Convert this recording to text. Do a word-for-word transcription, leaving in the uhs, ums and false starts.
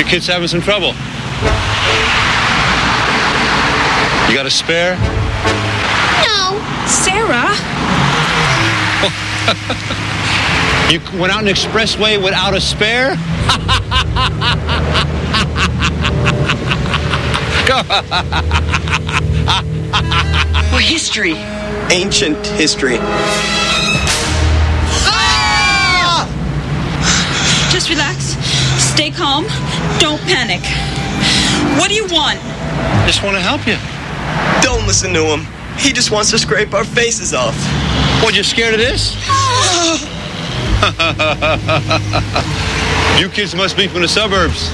kid's having some trouble. You got a spare? No. Sarah? You went out an expressway without a spare? Or history. Ancient history. Ah! Just relax. Stay calm. Don't panic. What do you want? Just want to help you. Don't listen to him. He just wants to scrape our faces off. What, you scared of this? You kids must be from the suburbs.